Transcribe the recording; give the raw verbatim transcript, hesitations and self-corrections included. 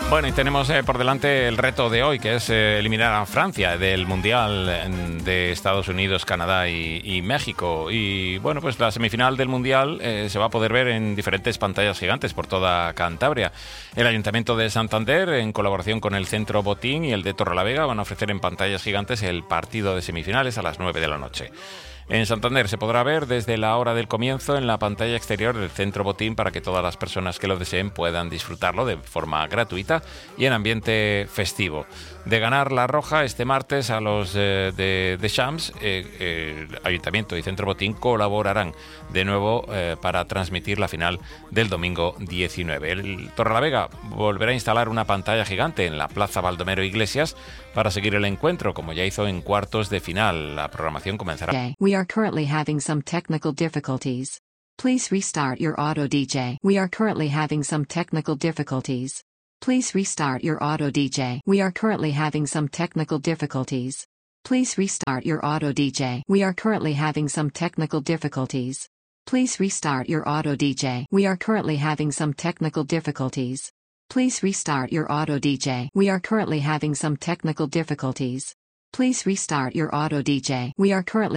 Bueno, y tenemos eh, por delante el reto de hoy, que es eh, eliminar a Francia del Mundial en, de Estados Unidos, Canadá y, y México. Y bueno, pues la semifinal del Mundial eh, se va a poder ver en diferentes pantallas gigantes por toda Cantabria. El Ayuntamiento de Santander, en colaboración con el Centro Botín y el de Torrelavega, van a ofrecer en pantallas gigantes el partido de semifinales a las nueve de la noche. En Santander se podrá ver desde la hora del comienzo en la pantalla exterior del Centro Botín para que todas las personas que lo deseen puedan disfrutarlo de forma gratuita y en ambiente festivo. De ganar la roja este martes a los eh, de, de Champs, eh, el Ayuntamiento y Centro Botín colaborarán de nuevo eh, para transmitir la final del domingo diecinueve. El Torrelavega volverá a instalar una pantalla gigante en la Plaza Baldomero Iglesias para seguir el encuentro, como ya hizo en cuartos de final. La programación comenzará. We are currently having some technical difficulties. Please restart your auto D J. We are currently having some technical difficulties. Please restart your auto D J. We are currently having some technical difficulties. Please restart your auto D J. We are currently having some technical difficulties. Please restart your auto D J. We are currently having some technical difficulties. Please restart your auto D J. We are currently having some technical difficulties. Please restart your auto D J. We are currently